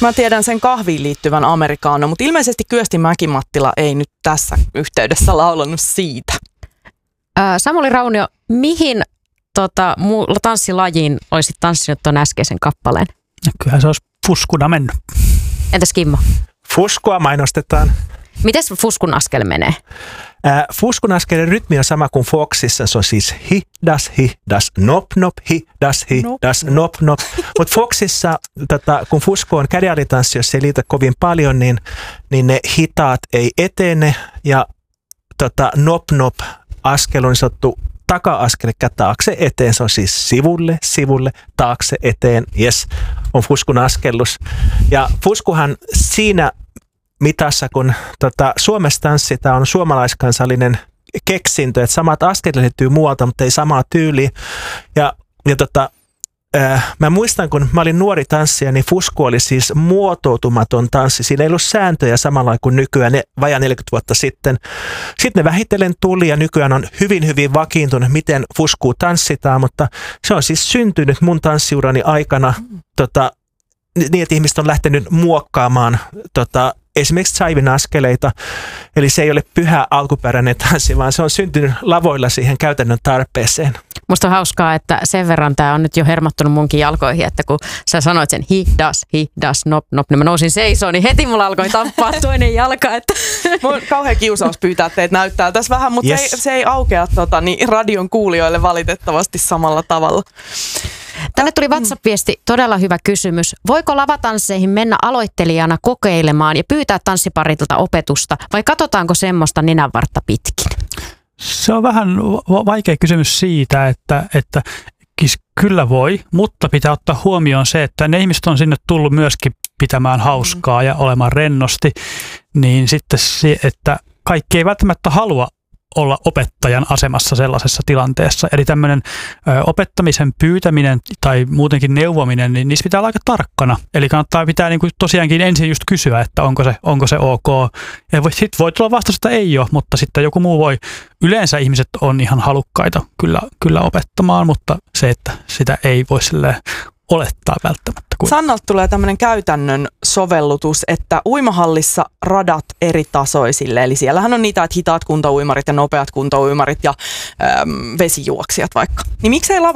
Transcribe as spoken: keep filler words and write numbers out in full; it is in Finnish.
Mä tiedän sen kahviin liittyvän amerikaano, mutta ilmeisesti Kyösti Mäki-Mattila ei nyt tässä yhteydessä laulanut siitä. Ää, Samuli Raunio, mihin tota, muulla tanssilajiin olisit tanssinut tuon äskeisen kappaleen? Kyllähän se olisi fuskuna mennyt. Entäs Kimmo? Fuskua mainostetaan. Mites fuskun askel menee? Äh, fuskun askelin rytmi on sama kuin Foxissa, se on siis hi, das, hi, das, nop, nop, hi, das, hi, nop, das, nop, nop. Mutta Foxissa, tota, kun fusku on kädialitanssi, jos ei liitä kovin paljon, niin, niin ne hitaat ei etene ja tota, nop, nop askel on sanottu taka-askel taakse eteen, se on siis sivulle, sivulle, taakse eteen, yes, on fuskun askellus. Ja fuskuhan siinä mitassa, kun tota, Suomessa tanssitaan, on suomalaiskansallinen keksintö, että samat askelet liittyy muualta, mutta ei samaa tyyliä. Ja, ja tota, äh, mä muistan, kun mä olin nuori tanssija, niin fusku oli siis muotoutumaton tanssi. Siinä ei ollut sääntöjä samalla kuin nykyään, ne, vajaa neljäkymmentä vuotta sitten. Sitten ne vähitellen tuli ja nykyään on hyvin, hyvin vakiintunut, miten fuskua tanssitaan, mutta se on siis syntynyt mun tanssiurani aikana tota, niin, että ihmiset on lähtenyt muokkaamaan tota, esimerkiksi Jivin askeleita, eli se ei ole pyhä alkuperäinen tanssi, vaan se on syntynyt lavoilla siihen käytännön tarpeeseen. Musta on hauskaa, että sen verran tämä on nyt jo hermottunut munkin jalkoihin, että kun sä sanoit sen hi, das, hi, das, nop, nop, niin mä nousin seisoon, niin heti mulla alkoi tappaa toinen jalka. Että. Mun on kauhean kiusaus pyytää teitä näyttää tässä vähän, mutta yes. se, ei, se ei aukea tota, niin radion kuulijoille valitettavasti samalla tavalla. Tänne tuli WhatsApp-viesti, todella hyvä kysymys. Voiko lavatansseihin mennä aloittelijana kokeilemaan ja pyytää tanssiparilta opetusta vai katsotaanko semmoista nenänvartta pitkin? Se on vähän vaikea kysymys siitä, että, että kyllä voi, mutta pitää ottaa huomioon se, että ne ihmiset on sinne tullut myöskin pitämään hauskaa ja olemaan rennosti, niin sitten se, että kaikki ei välttämättä halua olla opettajan asemassa sellaisessa tilanteessa. Eli tämmöinen ö, opettamisen pyytäminen tai muutenkin neuvominen, niin niissä pitää olla aika tarkkana. Eli kannattaa pitää niin kuin tosiaankin ensin just kysyä, että onko se, onko se ok. Ja sitten voi tulla vastaus, että ei ole, mutta sitten joku muu voi. Yleensä ihmiset on ihan halukkaita kyllä, kyllä opettamaan, mutta se, että sitä ei voi silleen olettaa välttämättä. Kuin. Sannalta tulee tämmöinen käytännön sovellutus, että uimahallissa radat eri tasoisille. Eli siellähän on niitä, että hitaat kuntouimarit ja nopeat kuntouimarit ja äm, vesijuoksijat vaikka. Niin miksei